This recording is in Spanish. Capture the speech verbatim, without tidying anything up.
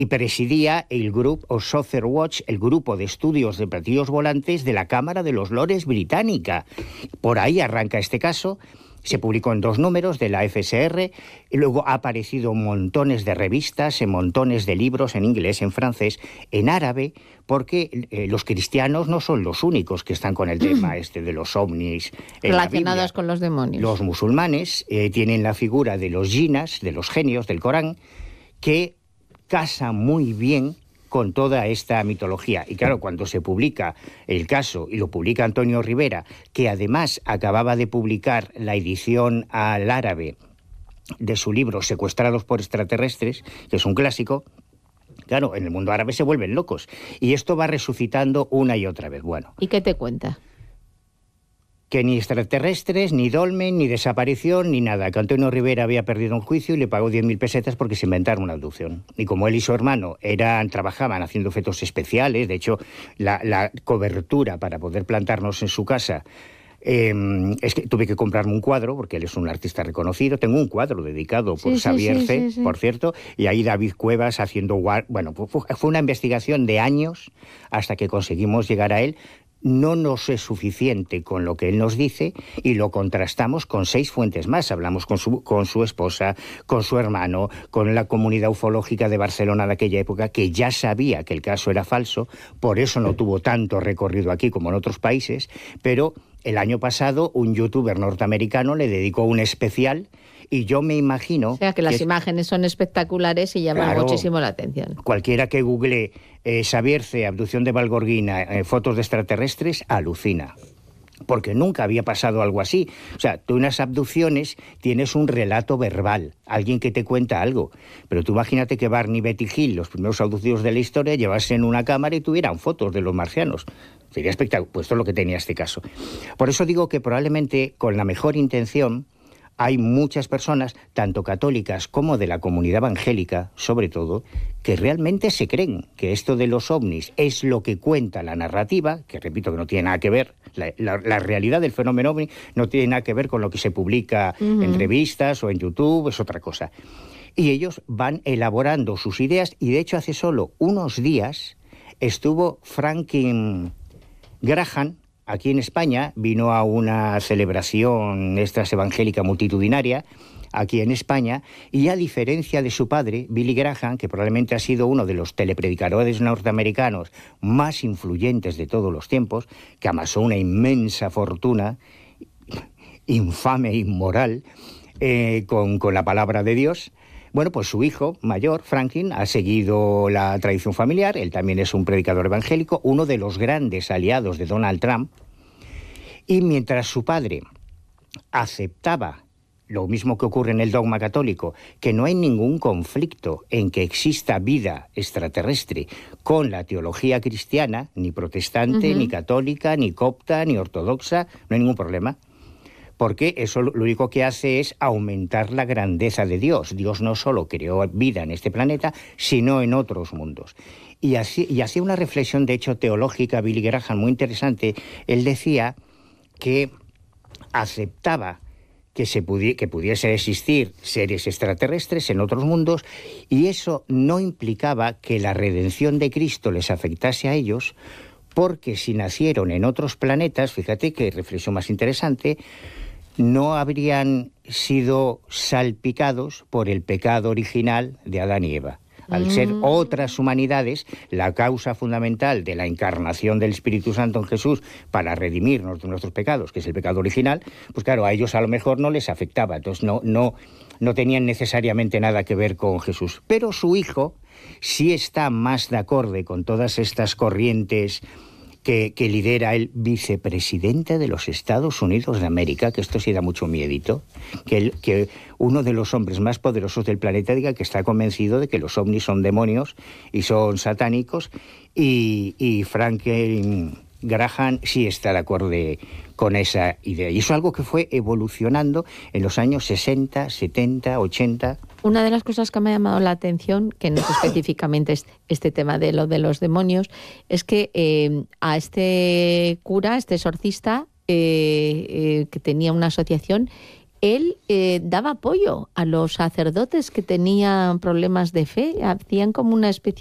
y presidía el Group of Saucer Watch, el grupo de estudios de platillos volantes de la Cámara de los Lores británica. Por ahí arranca este caso. Se publicó en dos números de la F S R, y luego ha aparecido en montones de revistas, en montones de libros, en inglés, en francés, en árabe, porque eh, los cristianos no son los únicos que están con el tema este de los ovnis en relacionados la Biblia. Con los demonios. Los musulmanes eh, tienen la figura de los jinas, de los genios del Corán, que casa muy bien con toda esta mitología. Y claro, cuando se publica el caso, y lo publica Antonio Rivera, que además acababa de publicar la edición al árabe de su libro Secuestrados por extraterrestres, que es un clásico, claro, en el mundo árabe se vuelven locos. Y esto va resucitando una y otra vez. Bueno. ¿Y qué te cuenta? Que ni extraterrestres, ni dolmen, ni desaparición, ni nada. Que Antonio Rivera había perdido un juicio y le pagó diez mil pesetas porque se inventaron una abducción. Y como él y su hermano eran, trabajaban haciendo efectos especiales, de hecho, la, la cobertura para poder plantarnos en su casa, eh, es que tuve que comprarme un cuadro, porque él es un artista reconocido. Tengo un cuadro dedicado por sí, Xavier sí, C, sí, sí. por cierto, y ahí David Cuevas haciendo... Bueno, fue una investigación de años hasta que conseguimos llegar a él. No nos es suficiente con lo que él nos dice y lo contrastamos con seis fuentes más. Hablamos con su, con su esposa, con su hermano, con la comunidad ufológica de Barcelona de aquella época, que ya sabía que el caso era falso, por eso no tuvo tanto recorrido aquí como en otros países, pero el año pasado un youtuber norteamericano le dedicó un especial. Y yo me imagino... O sea, que las que imágenes son espectaculares y llaman claro, muchísimo la atención. Cualquiera que google eh, Xavier C, abducción de Valgorguina, eh, fotos de extraterrestres, alucina. Porque nunca había pasado algo así. O sea, tú en las abducciones tienes un relato verbal, alguien que te cuenta algo. Pero tú imagínate que Barney, Betty Hill, los primeros abducidos de la historia, llevasen una cámara y tuvieran fotos de los marcianos. Sería espectacular. Pues esto es lo que tenía este caso. Por eso digo que probablemente con la mejor intención... Hay muchas personas, tanto católicas como de la comunidad evangélica, sobre todo, que realmente se creen que esto de los ovnis es lo que cuenta la narrativa, que repito que no tiene nada que ver, la, la, la realidad del fenómeno ovni no tiene nada que ver con lo que se publica uh-huh. en revistas o en YouTube, es otra cosa. Y ellos van elaborando sus ideas, y de hecho hace solo unos días estuvo Franklin Graham, aquí en España, vino a una celebración estas evangélica multitudinaria, aquí en España, y a diferencia de su padre, Billy Graham, que probablemente ha sido uno de los telepredicadores norteamericanos más influyentes de todos los tiempos, que amasó una inmensa fortuna, infame e inmoral, eh, con, con la palabra de Dios. Bueno, pues su hijo mayor, Franklin, ha seguido la tradición familiar. Él también es un predicador evangélico, uno de los grandes aliados de Donald Trump. Y mientras su padre aceptaba, lo mismo que ocurre en el dogma católico, que no hay ningún conflicto en que exista vida extraterrestre con la teología cristiana, ni protestante, uh-huh. ni católica, ni copta, ni ortodoxa, no hay ningún problema. Porque eso lo único que hace es aumentar la grandeza de Dios. Dios no solo creó vida en este planeta, sino en otros mundos. Y, así, y hacía una reflexión, de hecho, teológica, Billy Graham, muy interesante. Él decía que aceptaba que, se pudi- que pudiese existir seres extraterrestres en otros mundos, y eso no implicaba que la redención de Cristo les afectase a ellos, porque si nacieron en otros planetas, fíjate qué reflexión más interesante, no habrían sido salpicados por el pecado original de Adán y Eva. Al ser otras humanidades, la causa fundamental de la encarnación del Espíritu Santo en Jesús para redimirnos de nuestros pecados, que es el pecado original, pues claro, a ellos a lo mejor no les afectaba, entonces no, no, no tenían necesariamente nada que ver con Jesús. Pero su hijo sí está más de acorde con todas estas corrientes Que, que lidera el vicepresidente de los Estados Unidos de América, que esto sí da mucho miedito, que, el, que uno de los hombres más poderosos del planeta diga que está convencido de que los ovnis son demonios y son satánicos, y, y Franklin Graham sí está de acuerdo de, con esa idea. Y eso es algo que fue evolucionando en los años sesenta, setenta, ochenta... Una de las cosas que me ha llamado la atención, que no es específicamente este, este tema de lo de los demonios, es que eh, a este cura, este exorcista, eh, eh, que tenía una asociación, él eh, daba apoyo a los sacerdotes que tenían problemas de fe, hacían como una especie